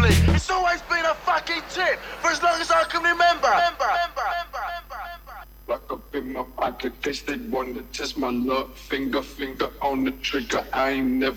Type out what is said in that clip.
lovely. It's always been a fucking tip for as long as I can remember. Lock up in my pocket, case they wanna test my luck. Finger on the trigger, I ain't never